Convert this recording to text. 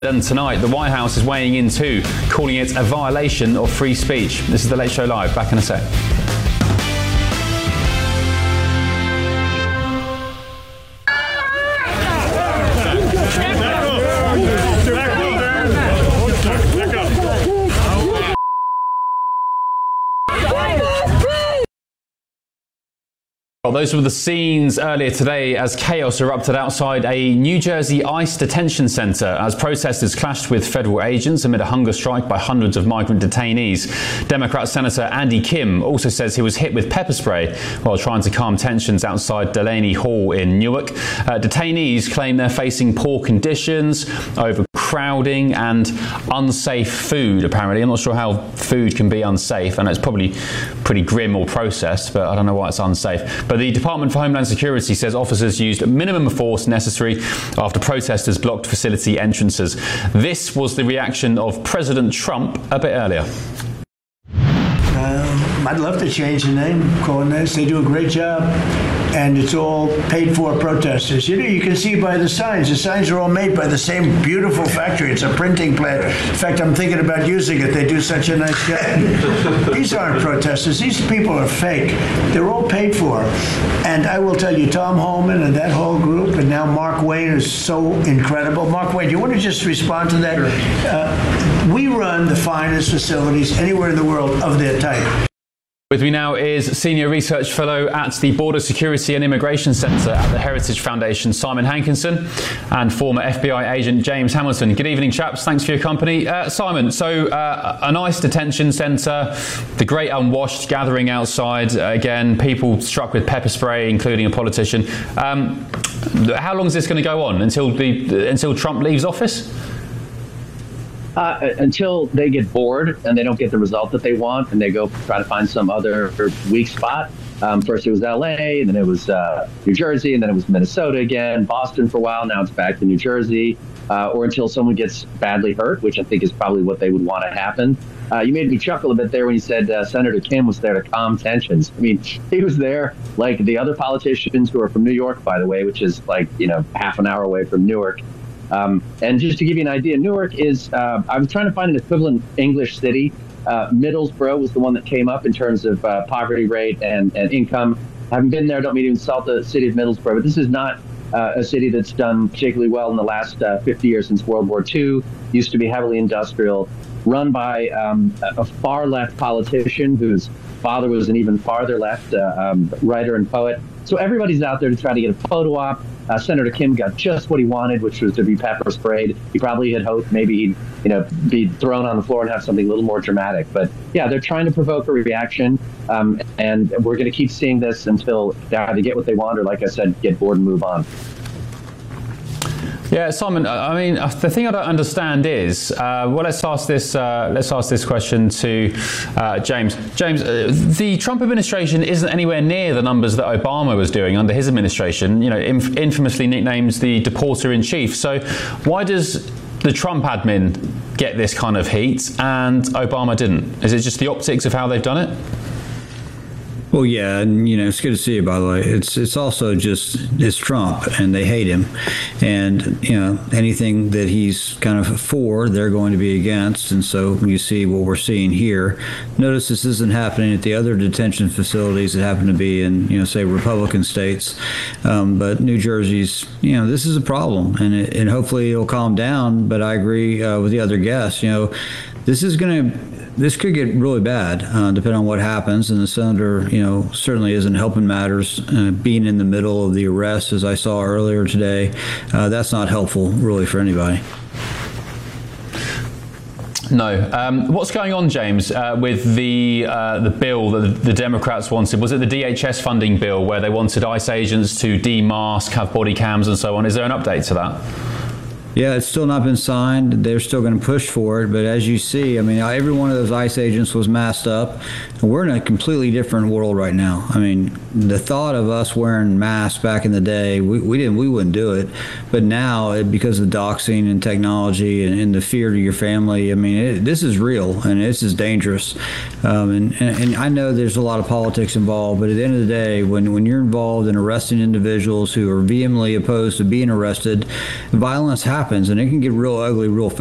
And tonight, the White House is weighing in too, calling it a violation of free speech. This is The Late Show Live. Back in a sec. Well, those were the scenes earlier today as chaos erupted outside a New Jersey ICE detention center as protesters clashed with federal agents amid a hunger strike by hundreds of migrant detainees. Democrat Senator Andy Kim also says he was hit with pepper spray while trying to calm tensions outside Delaney Hall in Newark. Detainees claim they're facing poor conditions, overcrowding and unsafe food, apparently. I'm not sure how food can be unsafe, and it's probably pretty grim or processed, but I don't know why it's unsafe. But the Department for Homeland Security says officers used minimum force necessary after protesters blocked facility entrances. This was the reaction of President Trump a bit earlier. I'd love to change the name, call it this. They do a great job, and it's all paid for protesters. You know, you can see by the signs. The signs are all made by the same beautiful factory. It's a printing plant. In fact, I'm thinking about using it. They do such a nice job. These aren't protesters. These people are fake. They're all paid for. And I will tell you, Tom Homan and that whole group, and now Mark Wayne is so incredible. Mark Wayne, do you want to just respond to that? Sure. We run the finest facilities anywhere in the world of their type. With me now is Senior Research Fellow at the Border Security and Immigration Centre at the Heritage Foundation, Simon Hankinson, and former FBI agent James Hamilton. Good evening, chaps. Thanks for your company. Simon, so a nice detention centre, the great unwashed gathering outside, again, people struck with pepper spray, including a politician. How long is this going to go on? Until Trump leaves office? Until they get bored and they don't get the result that they want and they go try to find some other weak spot. First it was LA, and then it was New Jersey, and then it was Minnesota again, Boston for a while, now it's back to New Jersey, or until someone gets badly hurt, which I think is probably what they would want to happen. You made me chuckle a bit there when you said Senator Kim was there to calm tensions. I mean, he was there like the other politicians who are from New York, by the way, which is like, half an hour away from Newark. And just to give you an idea, Newark is, I was trying to find an equivalent English city. Middlesbrough was the one that came up in terms of poverty rate and income. Haven't been there, don't mean to insult the city of Middlesbrough, but this is not a city that's done particularly well in the last 50 years since World War II. Used to be heavily industrial, run by a far left politician whose father was an even farther left writer and poet. So everybody's out there to try to get a photo op. Senator Kim got just what he wanted, which was to be pepper sprayed. He probably had hoped maybe he'd, be thrown on the floor and have something a little more dramatic. But yeah, they're trying to provoke a reaction, and we're going to keep seeing this until they either get what they want or, like I said, get bored and move on. Yeah, Simon. I mean, the thing I don't understand is, let's ask this question to James. James, the Trump administration isn't anywhere near the numbers that Obama was doing under his administration. Infamously nicknamed the deporter in chief. So, why does the Trump admin get this kind of heat and Obama didn't? Is it just the optics of how they've done it? Well, yeah, and it's good to see you, by the way. It's also it's Trump, and they hate him, and anything that he's kind of for, they're going to be against, and so you see what we're seeing here. Notice this isn't happening at the other detention facilities that happen to be in say Republican states, but New Jersey's this is a problem, and hopefully it'll calm down. But I agree with the other guests. This could get really bad, depending on what happens. And the senator, certainly isn't helping matters. Being in the middle of the arrest, as I saw earlier today, that's not helpful, really, for anybody. No. What's going on, James, with the bill that the Democrats wanted? Was it the DHS funding bill where they wanted ICE agents to demask, have body cams, and so on? Is there an update to that? Yeah, it's still not been signed. They're still going to push for it. But as you see, every one of those ICE agents was masked up. And we're in a completely different world right now. The thought of us wearing masks back in the day, we wouldn't do it. But now, because of doxing and technology and the fear to your family, this is real and this is dangerous. And I know there's a lot of politics involved, but at the end of the day, when you're involved in arresting individuals who are vehemently opposed to being arrested, violence happens. happens, and it can get real ugly real fast.